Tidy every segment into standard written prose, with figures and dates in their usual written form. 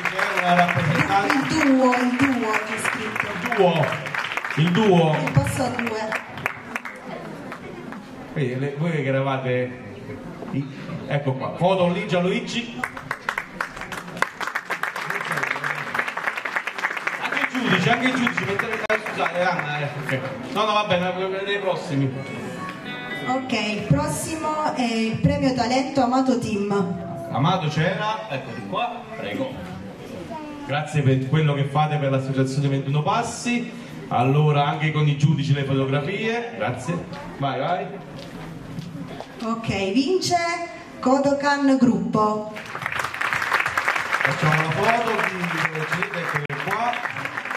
una rappresentante. Il duo c'è scritto. Il duo. Il passo a due. Voi che eravate. Ecco qua. Foto lì, Gianluigi. Anche i giudici, scusate, Anna, okay. No, va bene, voglio vedere i prossimi. Ok, il prossimo è il premio talento Amato Team. Amato c'era, eccoli qua, prego. Grazie per quello che fate per l'associazione 21 Passi. Allora, anche con i giudici le fotografie, grazie. Vai. Ok, vince Kodokan Gruppo. Facciamo la foto, quindi eccole qua.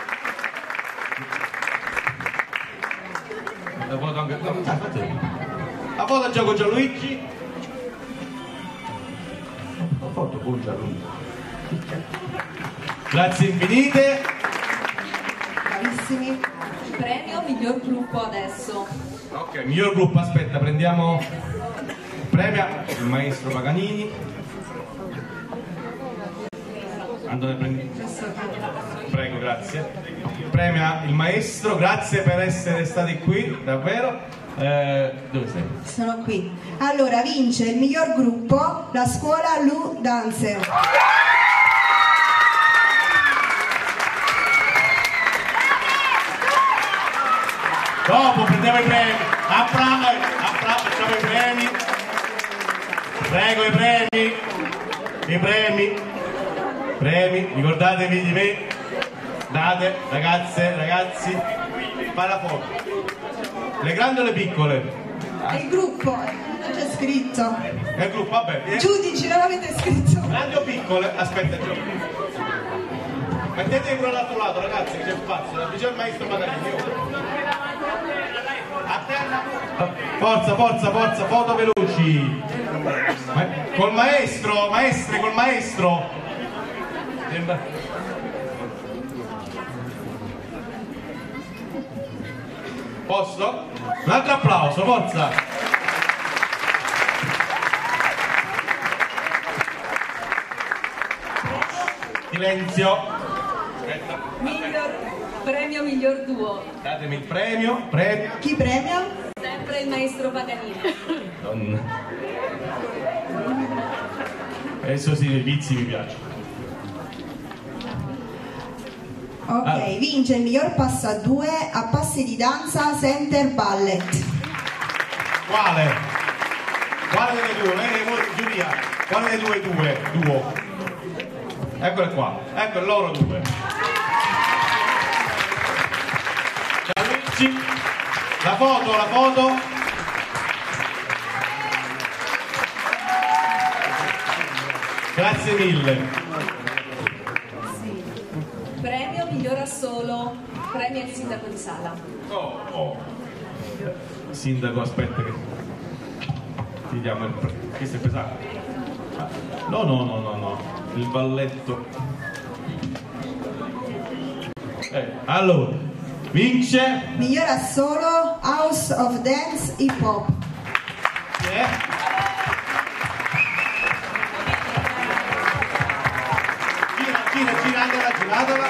La foto anche la foto a gioco Gianluigi. La foto con Gianluigi. Grazie infinite. Bravissimi. Premio miglior gruppo adesso. Ok, miglior gruppo, aspetta, prendiamo premia il maestro Paganini. Andate, prendi. Prego, grazie. Premia il maestro, grazie per essere stati qui, davvero. Dove sei? Sono qui. Allora, vince il miglior gruppo la scuola Lu Dance. Dopo prendiamo i premi. Facciamo i premi. Prego, i premi, ricordatevi di me. Date, ragazze, ragazzi, fai la foto. Le grandi o le piccole? È il gruppo, non c'è scritto. È il gruppo, vabbè. Giudici, non l'avete scritto. Grandi o piccole? Aspetta, mettetevi pure all'altro lato, ragazzi, che c'è spazio. Dice il maestro Paganini. Forza, foto veloci. Col maestro, col maestro. Posto? Un altro applauso, forza. Silenzio. Premio miglior duo. Datemi il premio. Chi premia? Sempre il maestro Paganini. Donna. Adesso sì, i vizi mi piacciono. Ok, vince il miglior passo a due a passi di danza Center Ballet. Quale? Quale delle due? Giulia, quale delle due duo? Eccole qua, ecco loro due. Gianluigi, la foto. Grazie mille. Premio miglior assolo. Premio il sindaco di Sala. Oh. Sindaco, aspetta che ti diamo il premio. Questo è pesante. No. Il balletto. Allora, vince Miglior assolo House of Dance Hip Hop. giratela.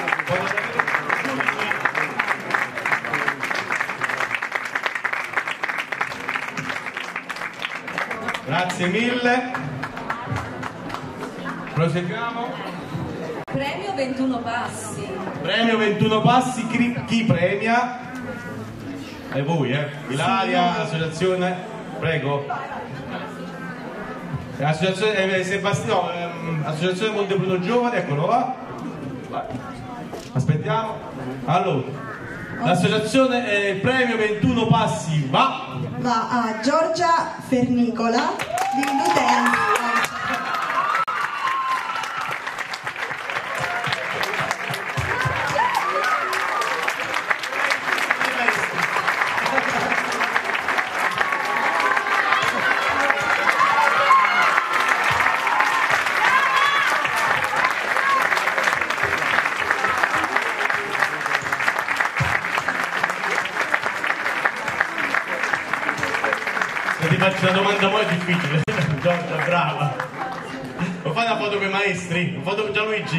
Grazie mille. Proseguiamo. Premio 21 passi. Premio 21 passi, chi premia? E voi, Ilaria, associazione, prego. Associazione Sebastiano, associazione Montepruno Giovane, eccolo là. Aspettiamo. Allora, l'associazione il premio 21 passi va a Giorgia Fernicola di Ludenza. Ti faccio una domanda molto difficile. Giorgia, brava. Vuoi fare una foto con i maestri? Una foto con Gianluigi?